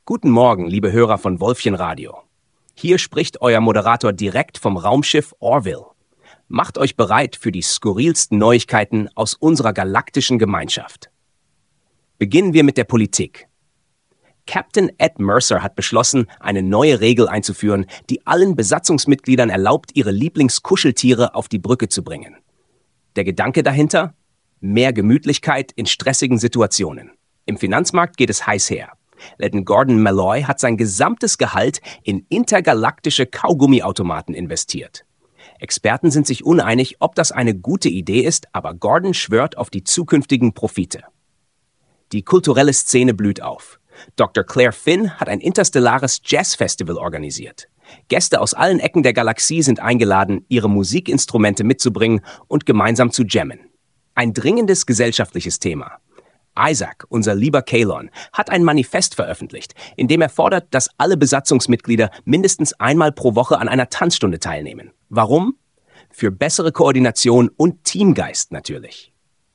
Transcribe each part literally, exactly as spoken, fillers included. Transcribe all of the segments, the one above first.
Guten Morgen, liebe Hörer von Wolfchen Radio. Hier spricht euer Moderator direkt vom Raumschiff Orville. Macht euch bereit für die skurrilsten Neuigkeiten aus unserer galaktischen Gemeinschaft. Beginnen wir mit der Politik. Captain Ed Mercer hat beschlossen, eine neue Regel einzuführen, die allen Besatzungsmitgliedern erlaubt, ihre Lieblingskuscheltiere auf die Brücke zu bringen. Der Gedanke dahinter? Mehr Gemütlichkeit in stressigen Situationen. Im Finanzmarkt geht es heiß her. Lieutenant Gordon Malloy hat sein gesamtes Gehalt in intergalaktische Kaugummiautomaten investiert. Experten sind sich uneinig, ob das eine gute Idee ist, aber Gordon schwört auf die zukünftigen Profite. Die kulturelle Szene blüht auf. Doktor Claire Finn hat ein interstellares Jazzfestival organisiert. Gäste aus allen Ecken der Galaxie sind eingeladen, ihre Musikinstrumente mitzubringen und gemeinsam zu jammen. Ein dringendes gesellschaftliches Thema. Isaac, unser lieber Kaylon, hat ein Manifest veröffentlicht, in dem er fordert, dass alle Besatzungsmitglieder mindestens einmal pro Woche an einer Tanzstunde teilnehmen. Warum? Für bessere Koordination und Teamgeist natürlich.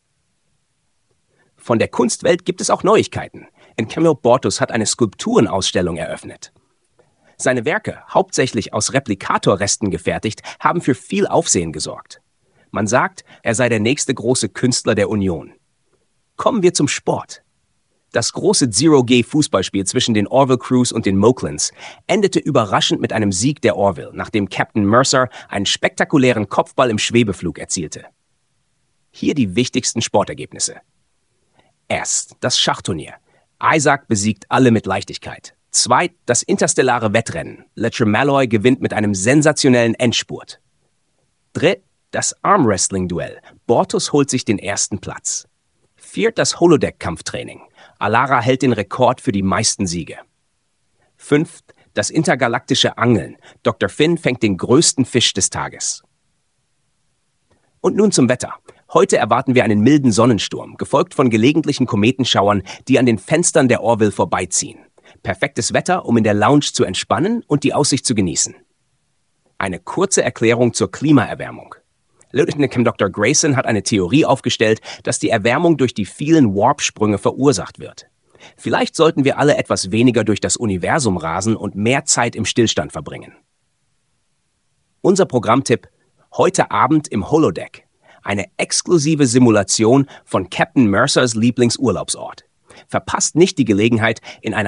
Von der Kunstwelt gibt es auch Neuigkeiten. Enkemio Bortus hat eine Skulpturenausstellung eröffnet. Seine Werke, hauptsächlich aus Replikatorresten gefertigt, haben für viel Aufsehen gesorgt. Man sagt, er sei der nächste große Künstler der Union. Kommen wir zum Sport. Das große Zero-G-Fußballspiel zwischen den Orville Crews und den Moklins endete überraschend mit einem Sieg der Orville, nachdem Captain Mercer einen spektakulären Kopfball im Schwebeflug erzielte. Hier die wichtigsten Sportergebnisse. Erst das Schachturnier. Isaac besiegt alle mit Leichtigkeit. Zweit das interstellare Wettrennen. Lieutenant Malloy gewinnt mit einem sensationellen Endspurt. Dritt das Armwrestling-Duell. Bortus holt sich den ersten Platz. Viert das Holodeck-Kampftraining. Alara hält den Rekord für die meisten Siege. Fünft das intergalaktische Angeln. Doktor Finn fängt den größten Fisch des Tages. Und nun zum Wetter. Heute erwarten wir einen milden Sonnensturm, gefolgt von gelegentlichen Kometenschauern, die an den Fenstern der Orville vorbeiziehen. Perfektes Wetter, um in der Lounge zu entspannen und die Aussicht zu genießen. Eine kurze Erklärung zur Klimaerwärmung. Lieutenant Doktor Grayson hat eine Theorie aufgestellt, dass die Erwärmung durch die vielen Warp-Sprünge verursacht wird. Vielleicht sollten wir alle etwas weniger durch das Universum rasen und mehr Zeit im Stillstand verbringen. Unser Programmtipp: heute Abend im Holodeck. Eine exklusive Simulation von Captain Mercers Lieblingsurlaubsort. Verpasst nicht die Gelegenheit, in einer